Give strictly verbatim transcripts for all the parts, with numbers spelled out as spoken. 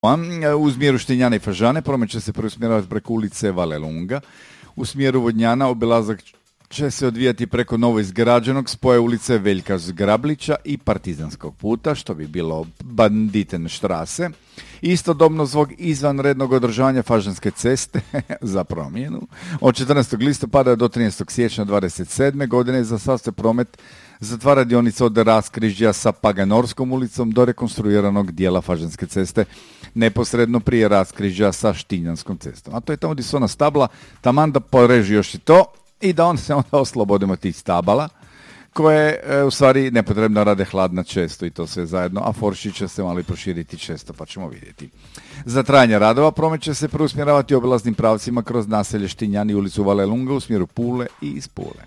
U smjeru Štinjana i Fažane promet će se preusmjeravati preko ulice Valelunga. U smjeru Vodnjana obilazak će se odvijati preko novoizgrađenog spoja ulice Veljka Zgrablića i Partizanskog puta, što bi bilo Banditenštrase. Istodobno zbog izvanrednog održavanja Fažanske ceste za promjenu od četrnaestog listopada do trinaestog siječnja dvadeset sedme godine za sav se promet zatvara dionica od raskrižja sa Paganorskom ulicom do rekonstruiranog dijela Fažanske ceste neposredno prije raskrižja sa Štinjanskom cestom. A to je tamo gdje su ona stabla, taman da poreži još i to i da onda se onda oslobodimo tih stabala koje e, u stvari nepotrebno rade hladna često i to sve zajedno, a Forši će se malo proširiti često, pa ćemo vidjeti. Za trajanje radova promet će se preusmjeravati obilaznim pravcima kroz naselje Štinjan i ulicu Valelunga u smjeru Pule i iz Pule.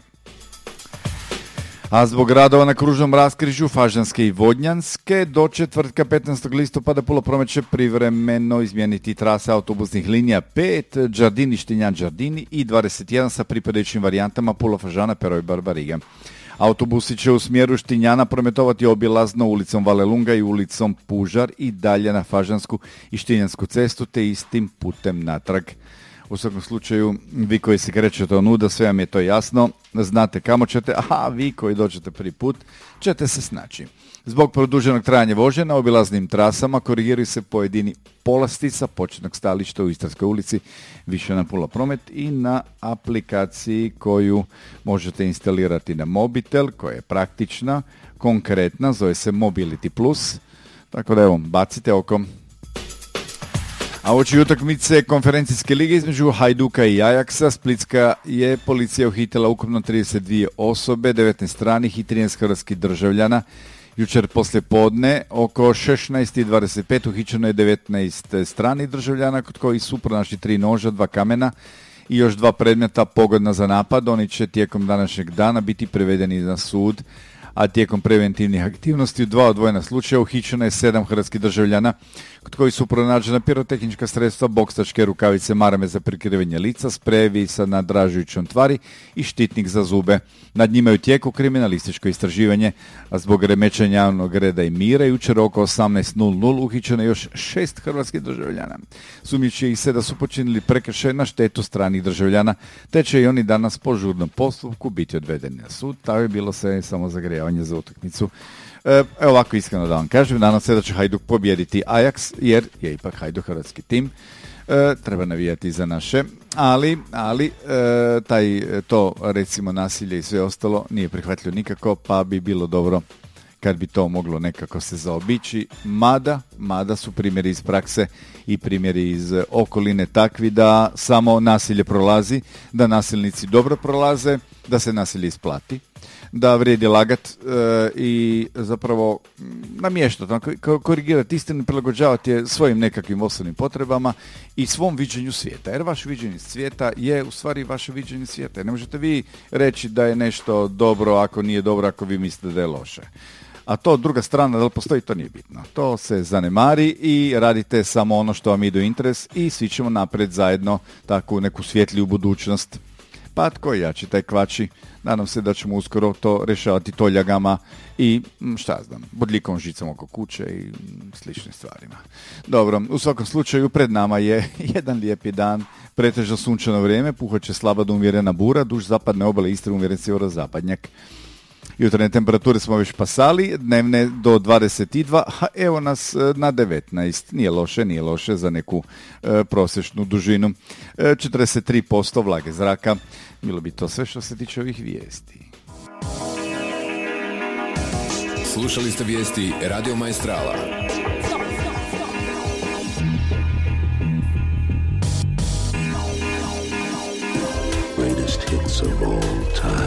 A zbog radova na kružnom raskrižju Fažanske i Vodnjanske do četvrtka petnaestog listopada Pula promet će privremeno izmijeniti trase autobusnih linija pet, Đardini, Štinjan, Đardini i dvadeset jedan sa pripadajućim varijantama Pula, Fažana, Peroj, Barbariga. Autobusi će u smjeru Štinjana prometovati obilazno ulicom Valelunga i ulicom Pužar i dalje na Fažansku i Štinjansku cestu te istim putem natrag. U svakom slučaju, vi koji se krećete onuda, sve vam je to jasno, znate kamo ćete, a vi koji dođete prvi put ćete se snaći. Zbog produženog trajanja vožnje na obilaznim trasama korigiraju se pojedini polastica početnog stajališta u Istarskoj ulici, više na Pula promet i na aplikaciji koju možete instalirati na mobitel, koja je praktična, konkretna, zove se Mobility Plus, tako da evo, bacite oko. A uoči utakmice konferencijske lige između Hajduka i Ajaksa, Splitska je policija uhitila ukupno trideset dvije osobe, devetnaest stranih i trinaest hrvatskih državljana. Jučer poslije podne oko šesnaest i dvadeset pet uhićeno je devetnaest stranih državljana kod kojih su pronašli tri noža, dva kamena i još dva predmeta pogodna za napad. Oni će tijekom današnjeg dana biti prevedeni na sud, a tijekom preventivnih aktivnosti u dva odvojena slučaja uhićeno je sedam hrvatskih državljana kod kojih su pronađena pirotehnička sredstva, boksačke rukavice, marame za prikrivanje lica, sprejevi sa nadražujućom tvari i štitnik za zube. Nad njima je u tijeku kriminalističko istraživanje, a zbog remećenja javnog reda i mira jučer oko osamnaest uhićeno je još šest hrvatskih državljana. Sumnjiči ih se da su počinili prekršaj na štetu stranih državljana, te će i oni danas po žurnom postupku biti odvedeni na sud. To je bilo sve samo zagrijavanje za utakmicu. Evo ovako iskreno da vam kažem, nadam se da će Hajduk pobijediti Ajax, jer je ipak Hajduk hrvatski tim. E, treba navijati za naše, ali, ali e, taj, to recimo nasilje i sve ostalo nije prihvatljivo nikako, pa bi bilo dobro kad bi to moglo nekako se zaobići, mada, mada su primjeri iz prakse i primjeri iz okoline takvi da samo nasilje prolazi, da nasilnici dobro prolaze, da se nasilje isplati, da vrijedi lagat e, i zapravo namještati, korigirati istinu, prilagođavati je svojim nekakvim osobnim potrebama i svom viđenju svijeta. Jer vaše viđenje svijeta je u stvari vaše viđenje svijeta. Ne možete vi reći da je nešto dobro ako nije dobro, ako vi mislite da je loše. A to druga strana, da li postoji, to nije bitno. To se zanemari i radite samo ono što vam ide u interes i svi ćemo naprijed zajedno takvu neku svjetliju budućnost. Pa tko je jači, taj kvači. Nadam se da ćemo uskoro to rješavati toljagama i šta ja znam, bodljikom žicom oko kuće i sličnim stvarima. Dobro, u svakom slučaju pred nama je jedan lijepi dan, pretežno sunčano vrijeme, puhat će slaba do umjerena bura, duž zapadne obale Istre umjeren sjeverozapadnjak. Jutarnje temperature smo već pasali, dnevne do dvadeset dva, a evo nas na devetnaest. Nije loše, nije loše za neku e, prosječnu dužinu. E, četrdeset tri posto vlage zraka. Bilo bi to sve što se tiče ovih vijesti. Slušali ste vijesti Radio Maestrala. Greatest hits of all time.